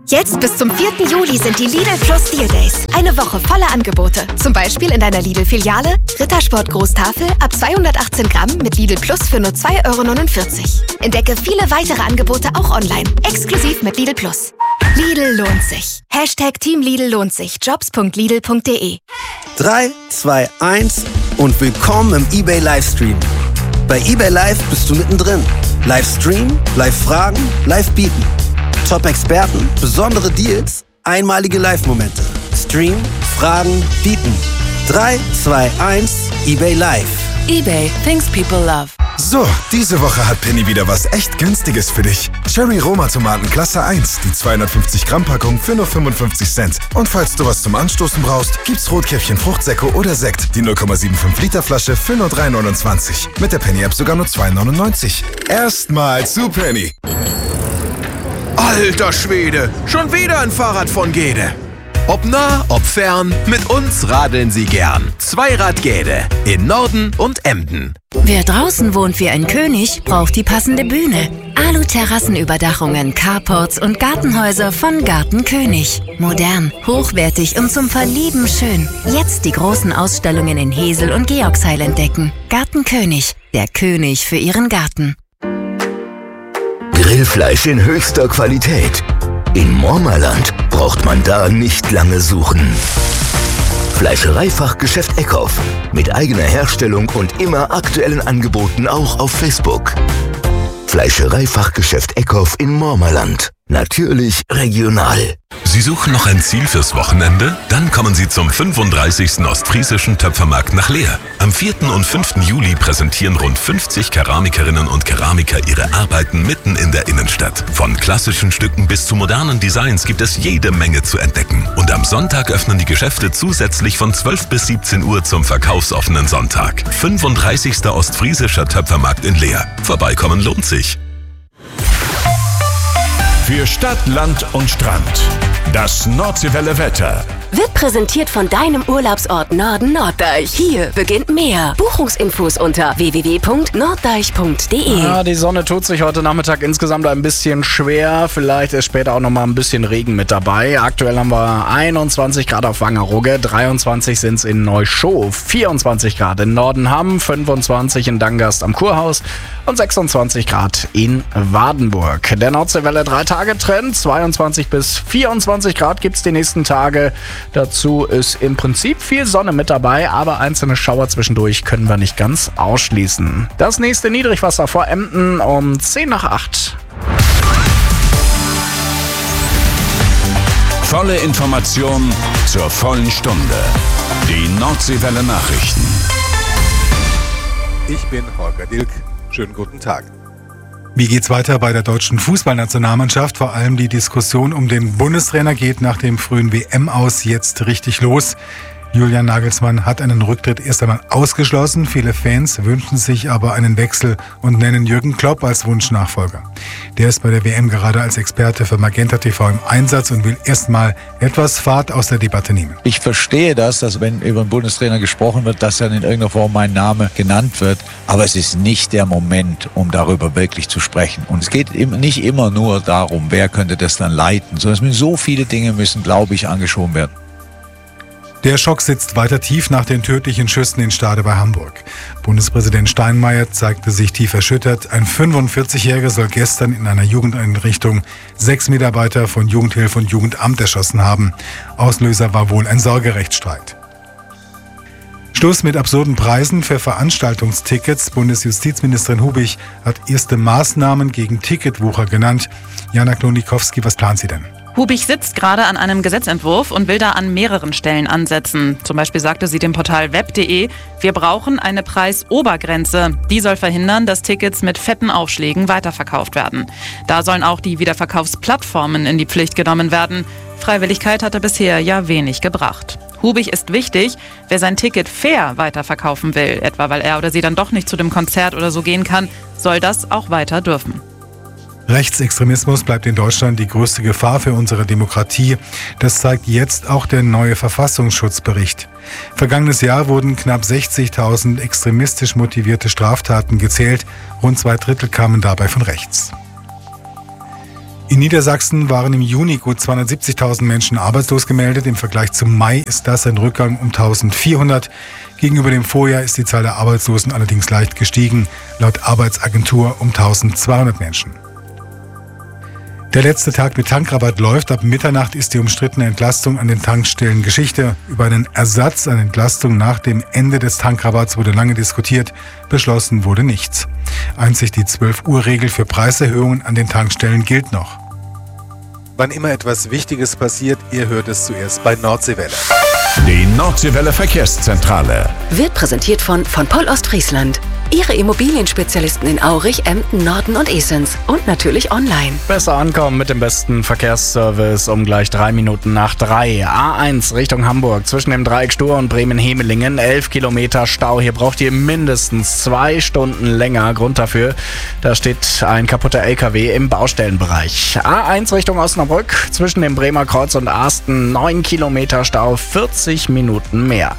Jetzt bis zum 4. Juli sind die Lidl Plus Deal Days. Eine Woche voller Angebote. Zum Beispiel in deiner Lidl-Filiale Rittersport Großtafel ab 218 Gramm mit Lidl Plus für nur 2,49 €. Entdecke viele weitere Angebote auch online. Exklusiv mit Lidl Plus. Lidl lohnt sich. Team Lidl lohnt sich. Jobs.lidl.de 3, 2, 1 und willkommen im eBay Livestream. Bei eBay Live bist du mittendrin. Livestream, Live-Fragen, Live-Bieten. Top-Experten, besondere Deals, einmalige Live-Momente. Stream, Fragen, Bieten. 3, 2, 1, eBay Live. eBay, things people love. So, diese Woche hat Penny wieder was echt Günstiges für dich. Cherry Roma Tomaten Klasse 1, die 250 Gramm Packung für nur 55 Cent. Und falls du was zum Anstoßen brauchst, gibt's Rotkäppchen Fruchtsäcke oder Sekt, die 0,75 Liter Flasche für nur 3,29. Mit der Penny App sogar nur 2,99. Erstmal zu Penny. Alter Schwede, schon wieder ein Fahrrad von Gede. Ob nah, ob fern, mit uns radeln Sie gern. Zweirad Gede, in Norden und Emden. Wer draußen wohnt wie ein König, braucht die passende Bühne. Alu-Terrassenüberdachungen, Carports und Gartenhäuser von Garten König. Modern, hochwertig und zum Verlieben schön. Jetzt die großen Ausstellungen in Hesel und Georgsheil entdecken. Garten König, der König für Ihren Garten. Grillfleisch in höchster Qualität. In Mormerland braucht man da nicht lange suchen. Fleischereifachgeschäft Eckhoff. Mit eigener Herstellung und immer aktuellen Angeboten auch auf Facebook. Fleischereifachgeschäft Eckhoff in Mormerland. Natürlich regional. Sie suchen noch ein Ziel fürs Wochenende? Dann kommen Sie zum 35. Ostfriesischen Töpfermarkt nach Leer. Am 4. und 5. Juli präsentieren rund 50 Keramikerinnen und Keramiker ihre Arbeiten mitten in der Innenstadt. Von klassischen Stücken bis zu modernen Designs gibt es jede Menge zu entdecken. Und am Sonntag öffnen die Geschäfte zusätzlich von 12 bis 17 Uhr zum verkaufsoffenen Sonntag. 35. Ostfriesischer Töpfermarkt in Leer. Vorbeikommen lohnt sich. Für Stadt, Land und Strand. Das Nordseewelle Wetter. Wird präsentiert von deinem Urlaubsort Norden Norddeich. Hier beginnt mehr. Buchungsinfos unter www.norddeich.de. Ja, die Sonne tut sich heute Nachmittag insgesamt ein bisschen schwer. Vielleicht ist später auch nochmal ein bisschen Regen mit dabei. Aktuell haben wir 21 Grad auf Wangerooge, 23 sind es in Neuschow, 24 Grad in Nordenham, 25 in Dangast am Kurhaus und 26 Grad in Wadenburg. Der Nordseewelle 3-Tage-Trend, 22 bis 24 Grad gibt es die nächsten Tage. Dazu ist im Prinzip viel Sonne mit dabei, aber einzelne Schauer zwischendurch können wir nicht ganz ausschließen. Das nächste Niedrigwasser vor Emden um 10 nach 8. Volle Information zur vollen Stunde. Die Nordseewelle Nachrichten. Ich bin Holger Dilk. Schönen guten Tag. Wie geht's weiter bei der deutschen Fußballnationalmannschaft? Vor allem die Diskussion um den Bundestrainer geht nach dem frühen WM-Aus jetzt richtig los. Julian Nagelsmann hat einen Rücktritt erst einmal ausgeschlossen. Viele Fans wünschen sich aber einen Wechsel und nennen Jürgen Klopp als Wunschnachfolger. Der ist bei der WM gerade als Experte für Magenta TV im Einsatz und will erstmal etwas Fahrt aus der Debatte nehmen. Ich verstehe das, dass wenn über einen Bundestrainer gesprochen wird, dass dann in irgendeiner Form mein Name genannt wird. Aber es ist nicht der Moment, um darüber wirklich zu sprechen. Und es geht nicht immer nur darum, wer könnte das dann leiten, sondern so viele Dinge müssen, glaube ich, angeschoben werden. Der Schock sitzt weiter tief nach den tödlichen Schüssen in Stade bei Hamburg. Bundespräsident Steinmeier zeigte sich tief erschüttert. Ein 45-Jähriger soll gestern in einer Jugendeinrichtung 6 Mitarbeiter von Jugendhilfe und Jugendamt erschossen haben. Auslöser war wohl ein Sorgerechtsstreit. Schluss mit absurden Preisen für Veranstaltungstickets. Bundesjustizministerin Hubich hat erste Maßnahmen gegen Ticketwucher genannt. Jana Klonikowski, was plant sie denn? Hubich sitzt gerade an einem Gesetzentwurf und will da an mehreren Stellen ansetzen. Zum Beispiel sagte sie dem Portal web.de, wir brauchen eine Preisobergrenze. Die soll verhindern, dass Tickets mit fetten Aufschlägen weiterverkauft werden. Da sollen auch die Wiederverkaufsplattformen in die Pflicht genommen werden. Freiwilligkeit hatte bisher ja wenig gebracht. Hubich ist wichtig, wer sein Ticket fair weiterverkaufen will, etwa weil er oder sie dann doch nicht zu dem Konzert oder so gehen kann, soll das auch weiter dürfen. Rechtsextremismus bleibt in Deutschland die größte Gefahr für unsere Demokratie. Das zeigt jetzt auch der neue Verfassungsschutzbericht. Vergangenes Jahr wurden knapp 60.000 extremistisch motivierte Straftaten gezählt. Rund 2/3 kamen dabei von rechts. In Niedersachsen waren im Juni gut 270.000 Menschen arbeitslos gemeldet. Im Vergleich zum Mai ist das ein Rückgang um 1.400. Gegenüber dem Vorjahr ist die Zahl der Arbeitslosen allerdings leicht gestiegen, laut Arbeitsagentur um 1.200 Menschen. Der letzte Tag mit Tankrabatt läuft. Ab Mitternacht ist die umstrittene Entlastung an den Tankstellen Geschichte. Über einen Ersatz an Entlastung nach dem Ende des Tankrabatts wurde lange diskutiert. Beschlossen wurde nichts. Einzig die 12-Uhr-Regel für Preiserhöhungen an den Tankstellen gilt noch. Wann immer etwas Wichtiges passiert, ihr hört es zuerst bei Nordseewelle. Die Nordseewelle Verkehrszentrale Wird präsentiert von Poll Ostfriesland. Ihre Immobilienspezialisten in Aurich, Emden, Norden und Esens. Und natürlich online. Besser ankommen mit dem besten Verkehrsservice um gleich 3 Minuten nach 3. A1 Richtung Hamburg zwischen dem Dreieck Stur und Bremen-Hemelingen. 11 Kilometer Stau. Hier braucht ihr mindestens 2 Stunden länger. Grund dafür, da steht ein kaputter LKW im Baustellenbereich. A1 Richtung Osnabrück zwischen dem Bremer Kreuz und Arsten. 9 Kilometer Stau, 40 Minuten mehr.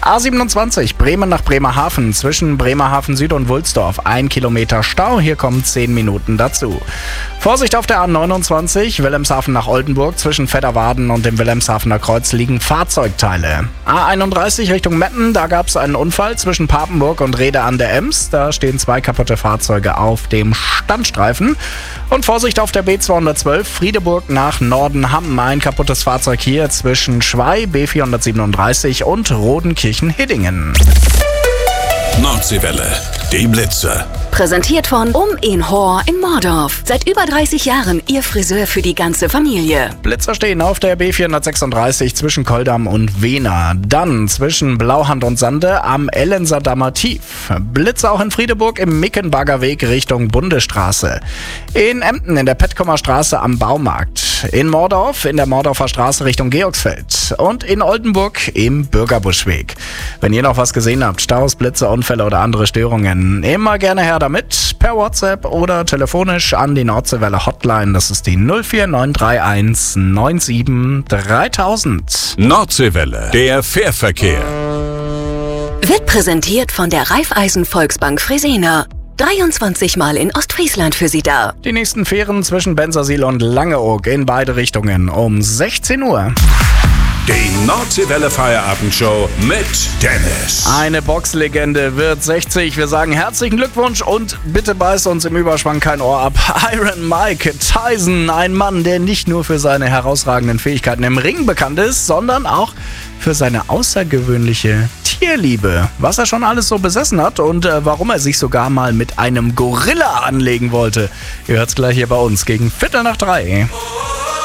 A27 Bremen nach Bremerhaven zwischen Bremerhaven Süd und Wulsdorf. 1 Kilometer Stau, hier kommen 10 Minuten dazu. Vorsicht auf der A29 Wilhelmshaven nach Oldenburg. Zwischen Vetterwarden und dem Wilhelmshavener Kreuz liegen Fahrzeugteile. A31 Richtung Metten, da gab es einen Unfall zwischen Papenburg und Rhede an der Ems. Da stehen 2 kaputte Fahrzeuge auf dem Standstreifen. Und Vorsicht auf der B212 Friedeburg nach Nordenham. Ein kaputtes Fahrzeug hier zwischen Schwei, B437 und Rodenkirchen-Hiddingen. Nordseewelle, die Blitzer. Präsentiert von in Hor in Mordorf. Seit über 30 Jahren Ihr Friseur für die ganze Familie. Blitzer stehen auf der B436 zwischen Koldam und Wehna. Dann zwischen Blauhand und Sande am Ellenserdammer Tief. Blitzer auch in Friedeburg im Mickenbagger Weg Richtung Bundesstraße. In Emden in der Petkomer Straße am Baumarkt. In Mordorf in der Mordorfer Straße Richtung Georgsfeld. Und in Oldenburg im Bürgerbuschweg. Wenn ihr noch was gesehen habt, Staus, Blitze, Unfälle oder andere Störungen, immer gerne her damit. Per WhatsApp oder telefonisch an die Nordseewelle Hotline. Das ist die 04931 97 3000. Nordseewelle, der Fährverkehr. Wird präsentiert von der Raiffeisen Volksbank Fresenius. 23 Mal in Ostfriesland für Sie da. Die nächsten Fähren zwischen Bensersiel und Langeoog in beide Richtungen um 16 Uhr. Die Nordseewelle Feierabendshow mit Dennis. Eine Boxlegende wird 60. Wir sagen herzlichen Glückwunsch und bitte beißt uns im Überschwang kein Ohr ab. Iron Mike Tyson, ein Mann, der nicht nur für seine herausragenden Fähigkeiten im Ring bekannt ist, sondern auch für seine außergewöhnliche Tierliebe. Was er schon alles so besessen hat und warum er sich sogar mal mit einem Gorilla anlegen wollte. Ihr hört's gleich hier bei uns gegen 2:45.